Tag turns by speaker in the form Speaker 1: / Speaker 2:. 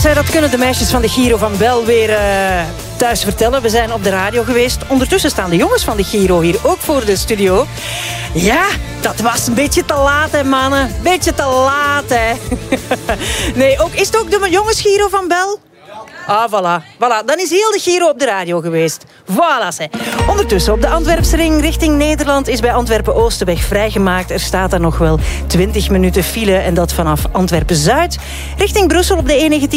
Speaker 1: Dat kunnen de meisjes van de Giro van Bel weer thuis vertellen. We zijn op de radio geweest. Ondertussen staan de jongens van de Giro hier ook voor de studio. Ja, dat was een beetje te laat, hè, mannen. Beetje te laat, hè. Nee, is het ook de jongens Giro van Bel? Ah, voilà. Dan is heel de Giro op de radio geweest. Voilà, hè. Ondertussen op de Antwerpsring richting Nederland is bij Antwerpen-Oost de weg vrijgemaakt. Er staat daar nog wel 20 minuten file en dat vanaf Antwerpen-Zuid. Richting Brussel op de E19